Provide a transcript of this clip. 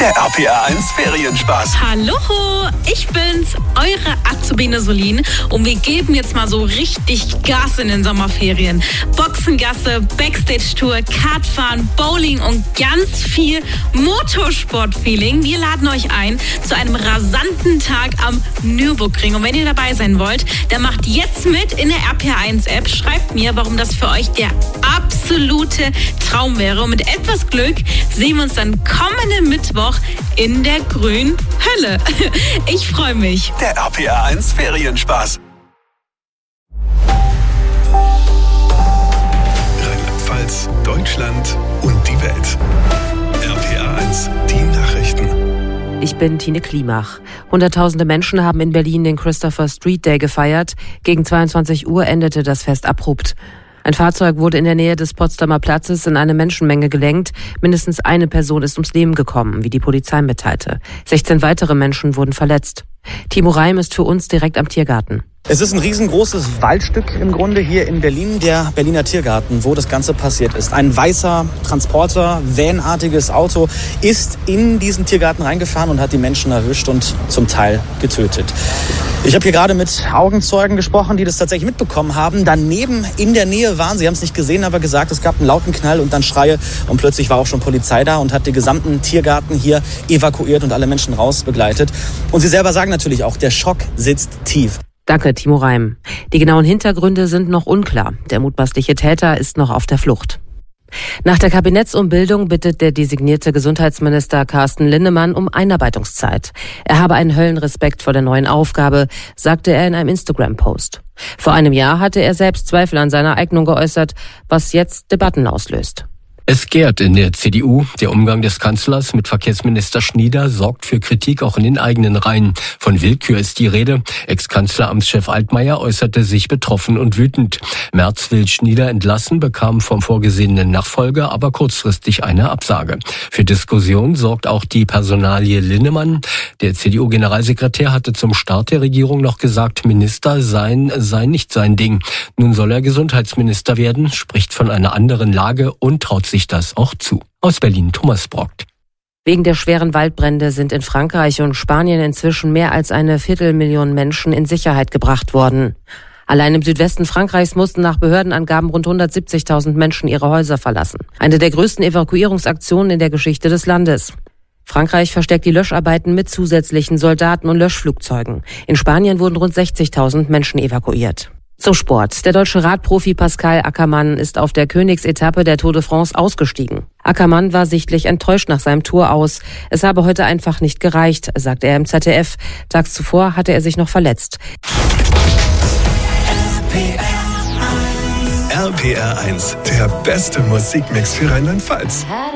Der RPR1 Ferienspaß. Hallo, ich bin's, eure Azubine Solin und wir geben jetzt mal so richtig Gas in den Sommerferien. Boxengasse, Backstage-Tour, Kartfahren, Bowling und ganz viel Motorsport-Feeling. Wir laden euch ein zu einem rasanten Tag am Nürburgring. Und wenn ihr dabei sein wollt, dann macht jetzt mit in der RPR1-App. Schreibt mir, warum das für euch der absolute Traum wäre. Und mit etwas Glück sehen wir uns dann kommenden Mittwoch in der grünen Hölle. Ich freue mich. Der RPR1 Ferienspaß. Rheinland-Pfalz, Deutschland und die Welt. RPR1, die Nachrichten. Ich bin Tine Klimach. Hunderttausende Menschen haben in Berlin den Christopher Street Day gefeiert. Gegen 22 Uhr endete das Fest abrupt. Ein Fahrzeug wurde in der Nähe des Potsdamer Platzes in eine Menschenmenge gelenkt. Mindestens eine Person ist ums Leben gekommen, wie die Polizei mitteilte. 16 weitere Menschen wurden verletzt. Timo Reim ist für uns direkt am Tiergarten. Es ist ein riesengroßes Waldstück im Grunde hier in Berlin, der Berliner Tiergarten, wo das Ganze passiert ist. Ein weißer Transporter, vanartiges Auto ist in diesen Tiergarten reingefahren und hat die Menschen erwischt und zum Teil getötet. Ich habe hier gerade mit Augenzeugen gesprochen, die das tatsächlich mitbekommen haben. Daneben in der Nähe waren, sie haben es nicht gesehen, aber gesagt, es gab einen lauten Knall und dann Schreie. Und plötzlich war auch schon Polizei da und hat den gesamten Tiergarten hier evakuiert und alle Menschen raus begleitet. Und sie selber sagen natürlich auch, der Schock sitzt tief. Danke, Timo Reim. Die genauen Hintergründe sind noch unklar. Der mutmaßliche Täter ist noch auf der Flucht. Nach der Kabinettsumbildung bittet der designierte Gesundheitsminister Carsten Linnemann um Einarbeitungszeit. Er habe einen Höllenrespekt vor der neuen Aufgabe, sagte er in einem Instagram-Post. Vor einem Jahr hatte er selbst Zweifel an seiner Eignung geäußert, was jetzt Debatten auslöst. Es gärt in der CDU. Der Umgang des Kanzlers mit Verkehrsminister Schnieder sorgt für Kritik auch in den eigenen Reihen. Von Willkür ist die Rede. Ex-Kanzleramtschef Altmaier äußerte sich betroffen und wütend. Merz will Schnieder entlassen, bekam vom vorgesehenen Nachfolger aber kurzfristig eine Absage. Für Diskussion sorgt auch die Personalie Linnemann. Der CDU-Generalsekretär hatte zum Start der Regierung noch gesagt, Minister sei nicht sein Ding. Nun soll er Gesundheitsminister werden, spricht von einer anderen Lage und traut sich das auch zu. Aus Berlin, Thomas Brockt. Wegen der schweren Waldbrände sind in Frankreich und Spanien inzwischen mehr als 250.000 Menschen in Sicherheit gebracht worden. Allein im Südwesten Frankreichs mussten nach Behördenangaben rund 170.000 Menschen ihre Häuser verlassen. Eine der größten Evakuierungsaktionen in der Geschichte des Landes. Frankreich verstärkt die Löscharbeiten mit zusätzlichen Soldaten und Löschflugzeugen. In Spanien wurden rund 60.000 Menschen evakuiert. Zum Sport. Der deutsche Radprofi Pascal Ackermann ist auf der Königsetappe der Tour de France ausgestiegen. Ackermann war sichtlich enttäuscht nach seinem Tour aus. Es habe heute einfach nicht gereicht, sagte er im ZDF. Tags zuvor hatte er sich noch verletzt. RPR1, der beste Musikmix für Rheinland-Pfalz.